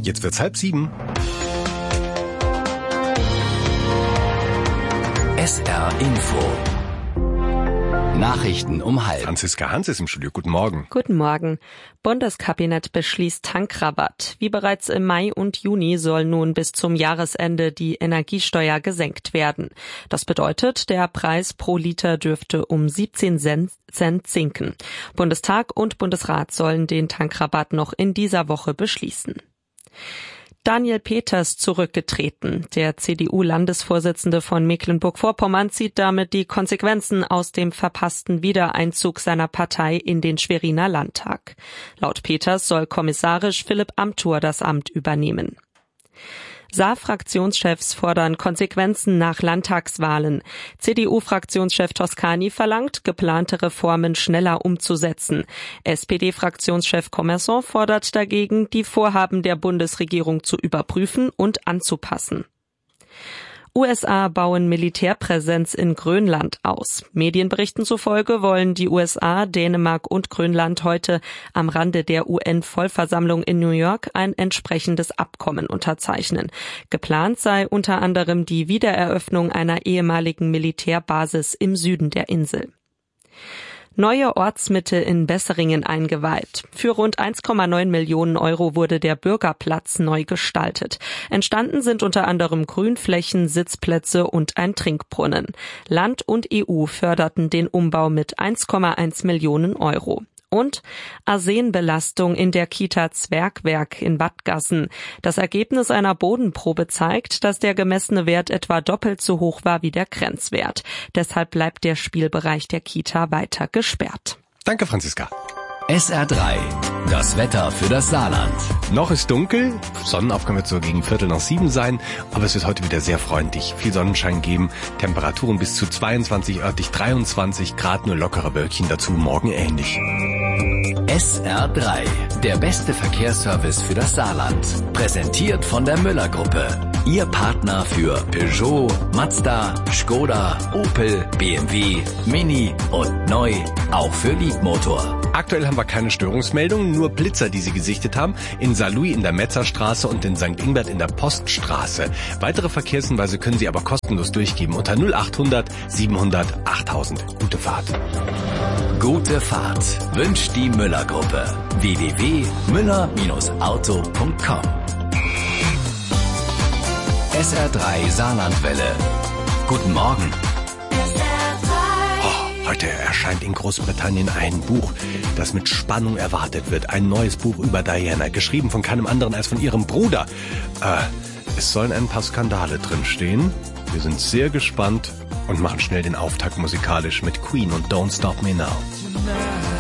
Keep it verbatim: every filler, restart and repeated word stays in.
Jetzt wird's halb sieben. S R Info. Nachrichten um halb. Franziska Hans ist im Studio. Guten Morgen. Guten Morgen. Bundeskabinett beschließt Tankrabatt. Wie bereits im Mai und Juni soll nun bis zum Jahresende die Energiesteuer gesenkt werden. Das bedeutet, der Preis pro Liter dürfte um siebzehn Cent sinken. Bundestag und Bundesrat sollen den Tankrabatt noch in dieser Woche beschließen. Daniel Peters zurückgetreten. Der C D U-Landesvorsitzende von Mecklenburg-Vorpommern zieht damit die Konsequenzen aus dem verpassten Wiedereinzug seiner Partei in den Schweriner Landtag. Laut Peters soll kommissarisch Philipp Amthor das Amt übernehmen. Saar-Fraktionschefs fordern Konsequenzen nach Landtagswahlen. C D U-Fraktionschef Toscani verlangt, geplante Reformen schneller umzusetzen. S P D-Fraktionschef Commerson fordert dagegen, die Vorhaben der Bundesregierung zu überprüfen und anzupassen. U S A bauen Militärpräsenz in Grönland aus. Medienberichten zufolge wollen die U S A, Dänemark und Grönland heute am Rande der U N-Vollversammlung in New York ein entsprechendes Abkommen unterzeichnen. Geplant sei unter anderem die Wiedereröffnung einer ehemaligen Militärbasis im Süden der Insel. Neue Ortsmitte in Besseringen eingeweiht. Für rund eins Komma neun Millionen Euro wurde der Bürgerplatz neu gestaltet. Entstanden sind unter anderem Grünflächen, Sitzplätze und ein Trinkbrunnen. Land und E U förderten den Umbau mit eins Komma eins Millionen Euro. Und Arsenbelastung in der Kita Zwergwerk in Wattgassen. Das Ergebnis einer Bodenprobe zeigt, dass der gemessene Wert etwa doppelt so hoch war wie der Grenzwert. Deshalb bleibt der Spielbereich der Kita weiter gesperrt. Danke, Franziska. S R drei. Das Wetter für das Saarland. Noch ist dunkel, Sonnenaufgang wird so gegen Viertel nach sieben sein, aber es wird heute wieder sehr freundlich. Viel Sonnenschein geben, Temperaturen bis zu zweiundzwanzig, örtlich dreiundzwanzig Grad, nur lockere Wölkchen dazu, morgen ähnlich. S R drei. Der beste Verkehrsservice für das Saarland. Präsentiert von der Müller-Gruppe. Ihr Partner für Peugeot, Mazda, Skoda, Opel, B M W, Mini und neu, auch für Liebmotor. Aktuell haben wir keine Störungsmeldungen, nur Blitzer, die Sie gesichtet haben, in Saarlouis in der Metzerstraße und in Sankt Ingbert in der Poststraße. Weitere Verkehrshinweise können Sie aber kostenlos durchgeben unter null achthundert siebenhundert achttausend. Gute Fahrt. Gute Fahrt wünscht die Müller-Gruppe. w w w punkt müller auto punkt com. S R drei Saarlandwelle. Guten Morgen. Heute erscheint in Großbritannien ein Buch, das mit Spannung erwartet wird. Ein neues Buch über Diana, geschrieben von keinem anderen als von ihrem Bruder. Äh, es sollen ein paar Skandale drinstehen. Wir sind sehr gespannt und machen schnell den Auftakt musikalisch mit Queen und Don't Stop Me Now.